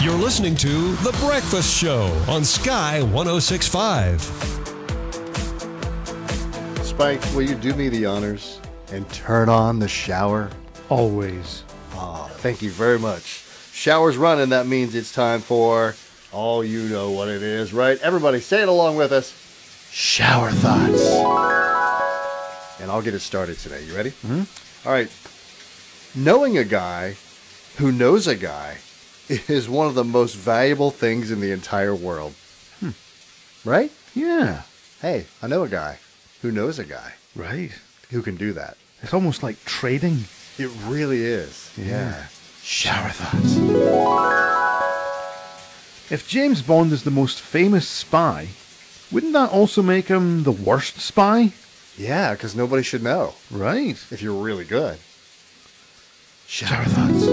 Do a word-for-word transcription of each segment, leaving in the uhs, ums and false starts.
You're listening to The Breakfast Show on Sky one oh six point five. Spike, will you do me the honors and turn on the shower? Always. Ah, thank you very much. Shower's running. That means it's time for, oh, you know what it is, right? Everybody say it along with us. Shower thoughts. And I'll get it started today. You ready? Mm-hmm. All right. Knowing a guy who knows a guy is one of the most valuable things in the entire world. Hmm. Right? Yeah. Hey, I know a guy who knows a guy Right. who can do that. It's almost like trading. It really is. Yeah. Yeah. Shower thoughts. If James Bond is the most famous spy, wouldn't that also make him the worst spy? Yeah, because nobody should know Right. if you're really good. Shower thoughts.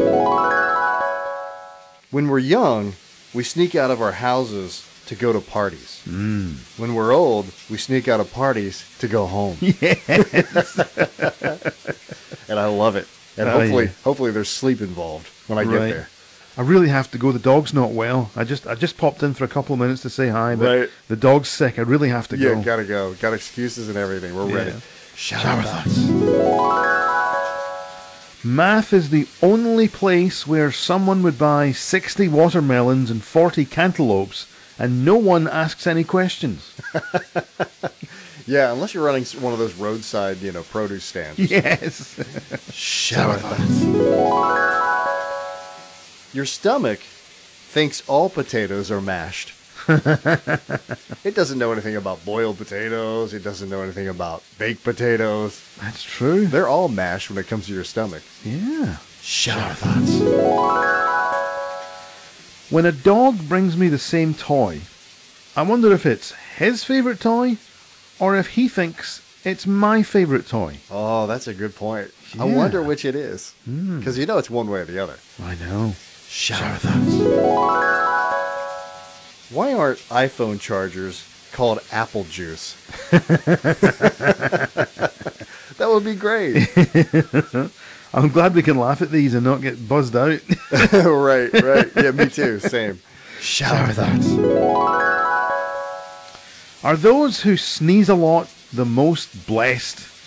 When we're young, we sneak out of our houses to go to parties. Mm. When we're old, we sneak out of parties to go home. Yes. And I love it. And Oh, hopefully, yeah. hopefully there's sleep involved when I get Right. there. I really have to go. The dog's not well. I just I just popped in for a couple of minutes to say hi, but Right. the dog's sick. I really have to Yeah, go. gotta go. Got excuses and everything. We're Yeah. ready. Shower, Shower thoughts. Math is the only place where someone would buy sixty watermelons and forty cantaloupes and no one asks any questions. Yeah, unless you're running s- one of those roadside, you know, produce stands. Yes. Shower thoughts. Your stomach thinks all potatoes are mashed. It doesn't know anything about boiled potatoes. It doesn't know anything about baked potatoes. That's true. They're all mashed when it comes to your stomach. Yeah. Shower thoughts. When a dog brings me the same toy, I wonder if it's his favorite toy or if he thinks it's my favorite toy. Oh, that's a good point. I Yeah. wonder which it is. Mm. Because you know it's one way or the other. I know. Shower thoughts. Why aren't iPhone chargers called apple juice? That would be great. I'm glad we can laugh at these and not get buzzed out. Right, right. Yeah, me too. Same. Shower thoughts. Are those who sneeze a lot the most blessed?